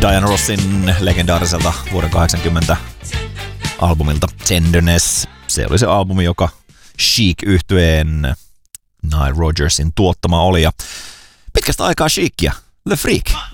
Diana Rossin legendaariselta vuoden 80 albumilta Tenderness. Se oli se albumi, joka Chic-yhtyeen Nile Rodgersin tuottama oli. Ja pitkästä aikaa Chicia, Le Freak.